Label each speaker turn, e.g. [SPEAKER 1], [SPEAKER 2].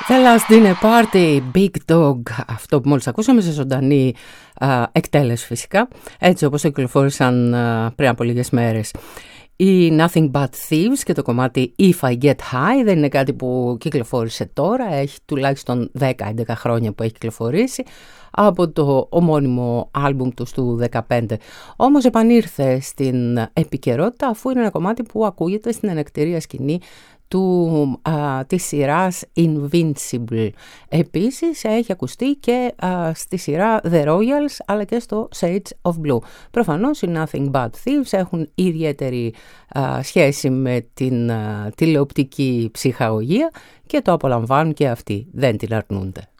[SPEAKER 1] The Last Dinner Party, Big Dog, αυτό που μόλις ακούσαμε σε ζωντανή εκτέλεση φυσικά, έτσι όπως το κυκλοφόρησαν πριν από λίγες μέρες. Η Nothing But Thieves και το κομμάτι If I Get High δεν είναι κάτι που κυκλοφόρησε τώρα, έχει τουλάχιστον 10-11 χρόνια που έχει κυκλοφορήσει από το ομώνυμο άλμπουμ του 2015. Όμως επανήρθε στην επικαιρότητα αφού είναι ένα κομμάτι που ακούγεται στην ενεκτήρια σκηνή της σειράς Invincible. Επίσης έχει ακουστεί και στη σειρά The Royals αλλά και στο Shades of Blue. Προφανώς οι Nothing But Thieves έχουν ιδιαίτερη σχέση με την τηλεοπτική ψυχαγωγία και το απολαμβάνουν και αυτοί, δεν την αρνούνται.